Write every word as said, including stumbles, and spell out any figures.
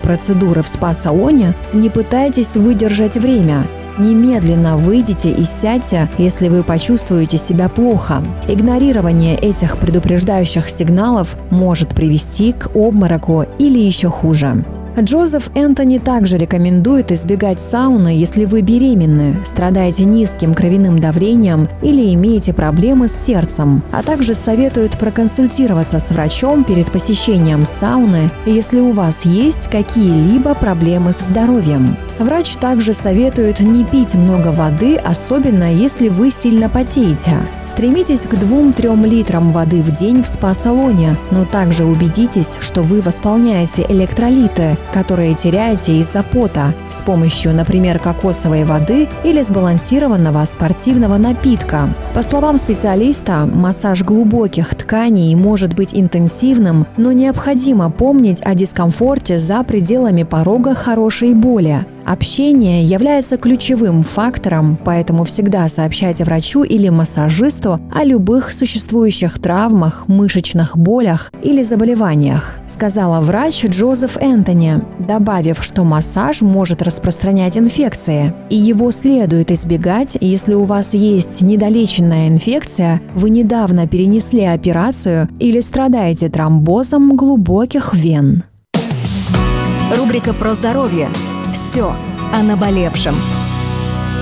процедуры в спа-салоне, не пытайтесь выдержать время. Немедленно выйдите и сядьте, если вы почувствуете себя плохо. Игнорирование этих предупреждающих сигналов может привести к обмороку или еще хуже. Джозеф Энтони также рекомендует избегать сауны, если вы беременны, страдаете низким кровяным давлением или имеете проблемы с сердцем, а также советует проконсультироваться с врачом перед посещением сауны, если у вас есть какие-либо проблемы с здоровьем. Врач также советует не пить много воды, особенно если вы сильно потеете. Стремитесь к двум-трем литрам воды в день в спа-салоне, но также убедитесь, что вы восполняете электролиты, которые теряете из-за пота, с помощью, например, кокосовой воды или сбалансированного спортивного напитка. По словам специалиста, массаж глубоких тканей может быть интенсивным, но необходимо помнить о дискомфорте за пределами порога хорошей боли. Общение является ключевым фактором, поэтому всегда сообщайте врачу или массажисту о любых существующих травмах, мышечных болях или заболеваниях, сказала врач Джозеф Энтони, добавив, что массаж может распространять инфекции, и его следует избегать, если у вас есть недолеченная инфекция, вы недавно перенесли операцию или страдаете тромбозом глубоких вен. Рубрика про здоровье. Все о наболевшем.